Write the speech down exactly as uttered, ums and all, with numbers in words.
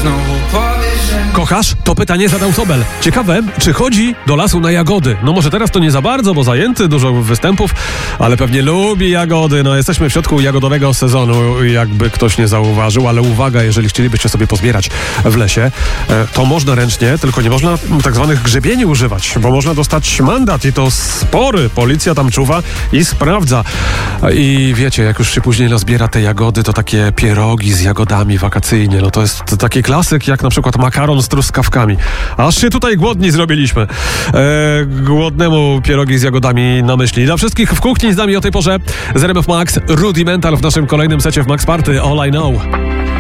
znowu powiesz, że... Kochasz? To pytanie zadał Sobel. Ciekawe, czy chodzi do lasu na jagody? No może teraz to nie za bardzo, bo zajęty, dużo występów, ale pewnie lubi jagody. No jesteśmy w środku jagodowego sezonu, jakby ktoś nie zauważył, ale uwaga, jeżeli chcielibyście sobie pozbierać w lesie, to można ręcznie, tylko nie można tak zwanych grzebieni używać, bo można dostać mandat i to spory. Policja tam czuwa i sprawdza. I wiecie, jak już się później nazbiera te jagody, to takie pierogi z jagodami wakacyjnie, no to jest taki klasyk, jak na przykład makaron z truskawkami. Aż się tutaj głodni zrobiliśmy. E, głodnemu pierogi z jagodami na myśli. Dla wszystkich w kuchni z nami o tej porze z R M F Max, Rudimental w naszym kolejnym secie w Max Party, All I Know.